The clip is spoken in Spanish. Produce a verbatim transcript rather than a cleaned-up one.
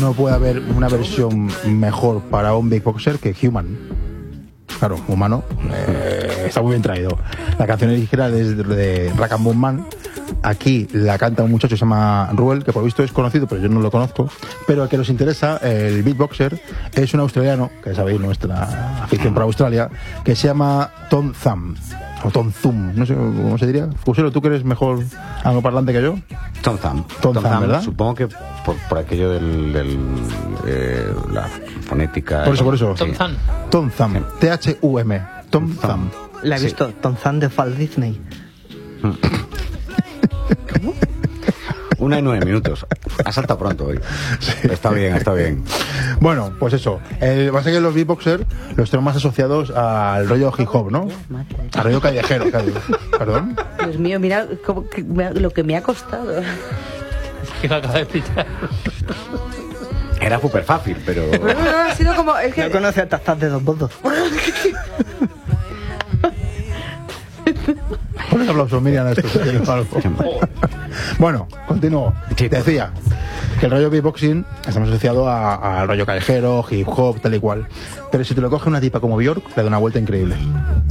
no puede haber una versión mejor para un beatboxer que Human. Claro, humano, eh, está muy bien traído. La canción original es de, de Rack and Bone Man. Aquí la canta un muchacho que se llama Ruel, que por visto es conocido, pero yo no lo conozco. Pero al que nos interesa, el beatboxer es un australiano, que sabéis nuestra afición por Australia, que se llama Tom Thumb. O Tom Thumb, no sé cómo se diría. Fusero, ¿tú que eres mejor angloparlante que yo? Tom Thumb. Tom Thumb, ¿verdad? Supongo que por, por aquello del, del eh, la fonética. Por eso, por eso. Tom Thumb. Tom Thumb. T H U M. Tom Thumb. La he Sí. visto, Tom Thumb de Walt Disney. Una y nueve minutos. Ha saltado pronto hoy. Está bien, está bien. Bueno, pues eso. El, pasa que los beatboxers los tenemos más asociados al rollo hip hop, ¿no? Al rollo callejero. Casi. ¿Perdón? Dios mío, mira cómo que me ha- lo que me ha costado. Que lo acaba de explicar. Era súper fácil, pero. No, no, no, ha sido como... Es No que... conoce a Tazas de dos votos. Pon un aplauso, Miriam, a esto. si quieres algo. Bueno, continúo. Sí, pues. Decía que el rollo beatboxing estamos asociado a- al rollo callejero, hip hop, tal y cual. Pero si te lo coge una tipa como Björk, le da una vuelta increíble.